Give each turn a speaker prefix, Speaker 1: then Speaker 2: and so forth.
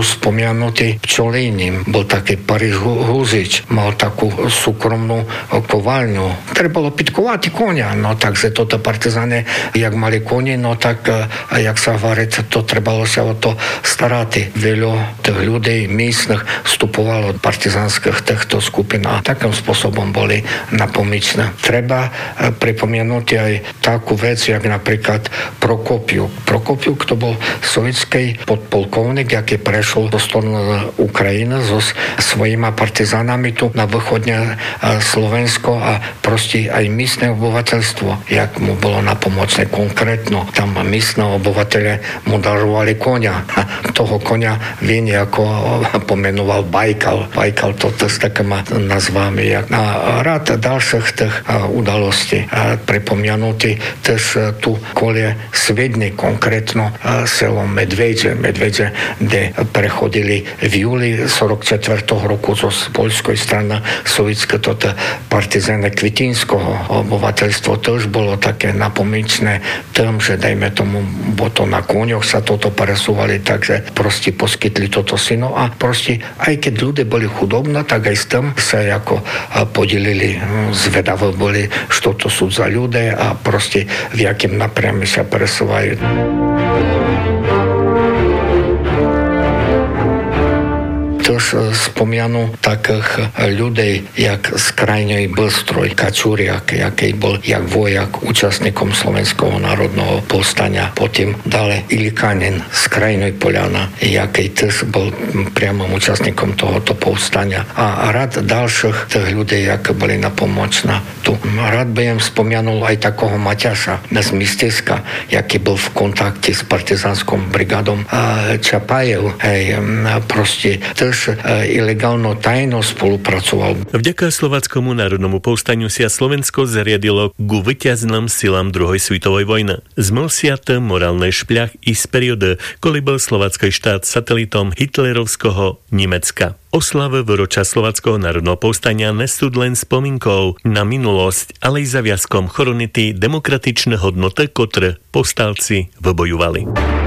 Speaker 1: už spomianutý Pčolínin, bol taký Paríž Huzič, mal takú súkromnú kovaľňu, ktoré bolo pitkovať konia, no takže toto partizáne, jak mali koni, no tak jak sa hovorí, to trebalo sa o to starať. Veľa tých ľudí místnych vstupovalo do partizánskych týchto skupín a takým spôsobom boli napomíčne. Treba pripomenúť aj takú vec, jak napríklad Prokopiuk. Prokopiuk to bol sovietský podpolkovník, aký prešiel do strany Ukrajiny so svojimi partizánami tu na východne Slovensko a proste aj místne obyvateľstvo, jak mu bolo napomocné konkrétno. Tam místne obyvateľe mu darovali konia. A toho konia viem, ako pomenoval Bajkal. Bajkal to s takými nazvami. A rád ďalších tých udalostí pripomenutý tež tu kolie Svedny, konkrétno selo Medvedže, kde prechodili v júli 44. roku zo poľskej strany sovietské toto partizáne Kvitínskoho obyvateľstvo tiež bolo také napomíčne tým, že dajme tomu, bo to na koňoch sa toto presúvali, takže proste poskytli toto syno a proste aj keď ľudia boli chudobní, tak aj s tým sa ako podelili, zvedavé boli, čo to sú za ľudia a proste v jakým napriame sa presúvajú. Tiež spomianu takých ľudí, jak z krajnej Bystroj, Kačuriak, jaký bol jak vojak účastníkom Slovenského národného povstania. Potom ďalej Ilikanin z krajnej Poľana, jaký tiež bol priamom účastníkom tohoto povstania. A rád ďalších tých ľudí, jak boli napomocná. Tu rád by im spomenul aj takého Maťaša z Misteska, jaký bol v kontakte s partizánskou brigádom Čapajev. Proste ilegálno tajno spolupracoval.
Speaker 2: Vďaka Slovackomu národnomu povstaniu sa Slovensko zariadilo ku víťazným silám druhej svetovej vojny. Zmol sa to morálny špľach i z periody, koli bol slovacký štát satelitom hitlerovského Nemecka. Oslave výročia Slovackého národného povstania nesú len spomienkou na minulosť, ale i zaviazkom chronity demokratičné hodnoty, ktoré povstalci vybojovali.